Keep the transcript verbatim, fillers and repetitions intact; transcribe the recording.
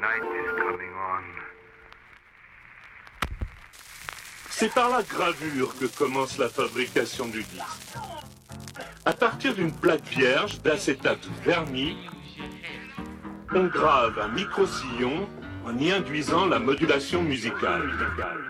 C'est par la gravure que commence la fabrication du disque. À partir d'une plaque vierge d'acétate verni, on grave un micro-sillon en y induisant la modulation musicale.